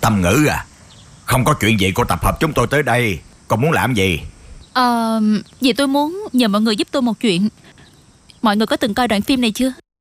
Tâm Ngữ à, không có chuyện gì cô tập hợp chúng tôi tới đây. Con muốn làm gì? Vì tôi muốn nhờ mọi người giúp tôi một chuyện. Mọi người có từng coi đoạn phim này chưa?